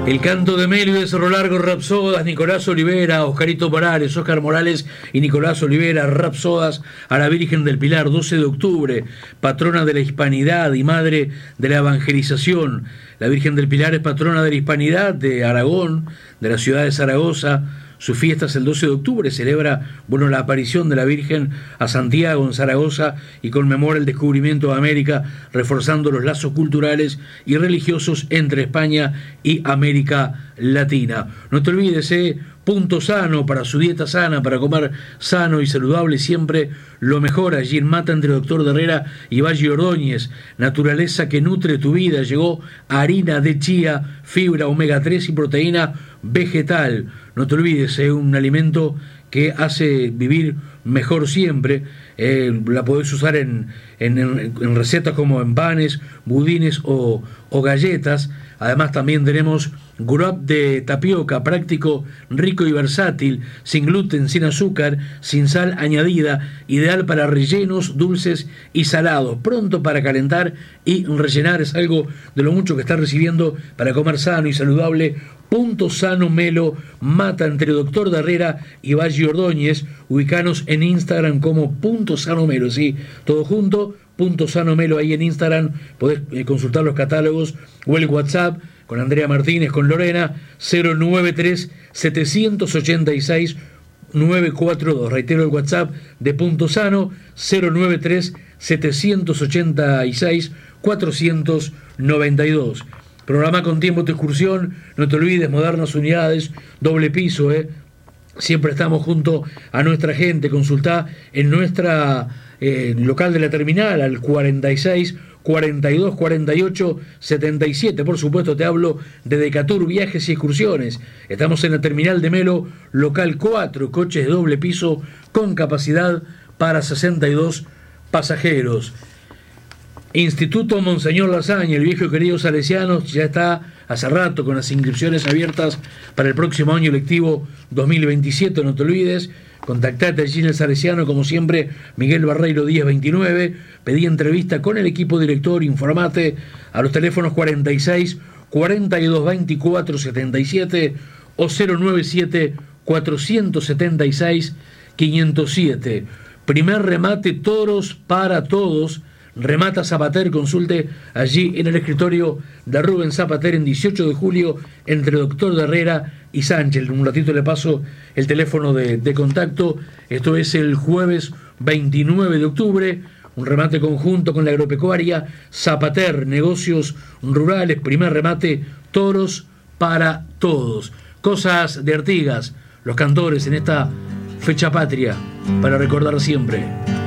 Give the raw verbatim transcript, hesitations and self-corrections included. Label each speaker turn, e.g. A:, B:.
A: El canto de Melo de Cerro Largo, Rapsodas, Nicolás Olivera, Oscarito Morales, Óscar Morales y Nicolás Olivera, Rapsodas a la Virgen del Pilar, doce de octubre, patrona de la hispanidad y madre de la evangelización. La Virgen del Pilar es patrona de la hispanidad de Aragón, de la ciudad de Zaragoza. Su fiesta es el doce de octubre, celebra bueno, la aparición de la Virgen a Santiago en Zaragoza y conmemora el descubrimiento de América, reforzando los lazos culturales y religiosos entre España y América Latina. No te olvides, eh, punto sano para su dieta sana, para comer sano y saludable siempre lo mejor. Allí en Mata entre Doctor de Herrera y Valle Ordóñez, naturaleza que nutre tu vida. Llegó harina de chía, fibra omega tres y proteína vegetal. No te olvides, es eh, un alimento que hace vivir mejor siempre. Eh, la podés usar en, en, en recetas como en panes, budines o, o galletas. Además también tenemos grub de tapioca, práctico, rico y versátil, sin gluten, sin azúcar, sin sal añadida, ideal para rellenos, dulces y salados, pronto para calentar y rellenar. Es algo de lo mucho que está recibiendo para comer sano y saludable. Punto Sano Melo, Mata entre Doctor de Herrera y Valle Ordóñez. Ubicanos en Instagram como Punto Sano Melo, sí, todo junto, Punto Sano Melo ahí en Instagram. Podés eh, consultar los catálogos o el WhatsApp con Andrea Martínez, con Lorena, cero nueve tres, siete ocho seis, nueve cuatro dos. Reitero el WhatsApp de Punto Sano, cero nueve tres, siete ocho seis, cuatro nueve dos. Programa con tiempo tu excursión, no te olvides, modernas unidades, doble piso, ¿eh? Siempre estamos junto a nuestra gente. Consultá en nuestra eh, local de la terminal al cuarenta y seis, cuarenta y dos, cuarenta y ocho, setenta y siete. Por supuesto te hablo de Decatur Viajes y Excursiones. Estamos en la terminal de Melo, local cuatro, coches de doble piso con capacidad para sesenta y dos pasajeros. Instituto Monseñor Lasagne, el viejo y querido Salesianos, ya está hace rato con las inscripciones abiertas para el próximo año lectivo dos mil veintisiete. No te olvides, contactate allí en el Salesiano, como siempre, Miguel Barreiro diez veintinueve. Pedí entrevista con el equipo director, informate a los teléfonos cuarenta y seis, cuarenta y dos, veinticuatro, setenta y siete o cero noventa y siete, cuatrocientos setenta y seis, quinientos siete. Primer remate Toros para Todos. Remata Zapater, consulte allí en el escritorio de Rubén Zapater en dieciocho de julio entre Doctor de Herrera y Sánchez. Un ratito le paso el teléfono de, de contacto. Esto es el jueves veintinueve de octubre, un remate conjunto con la agropecuaria Zapater, negocios rurales, primer remate Toros para Todos. Cosas de Artigas, los cantores en esta fecha patria para recordar siempre.